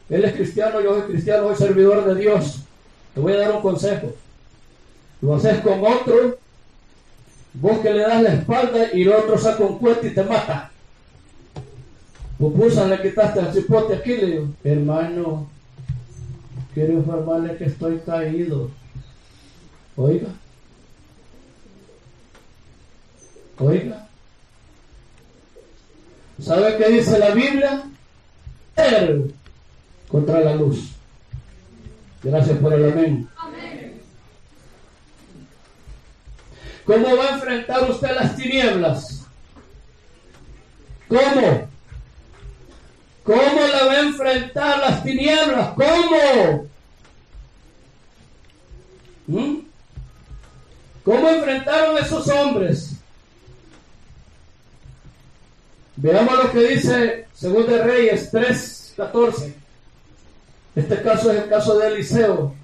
Él es cristiano, yo soy cristiano, soy servidor de Dios. Te voy a dar un consejo. Lo haces con otro, vos que le das la espalda y el otro saca un cuete y te mata. Pupusa, le quitaste el cipote aquí, le digo, hermano, quiero informarle que estoy caído. Oiga. ¿Sabe qué dice la Biblia? Contra la luz. Gracias por el amén. ¿Cómo va a enfrentar usted las tinieblas? ¿Cómo? ¿Cómo la va a enfrentar las tinieblas? ¿Cómo? ¿Cómo enfrentaron esos hombres? Veamos lo que dice 2 de Reyes 3:14. Este caso es el caso de Eliseo.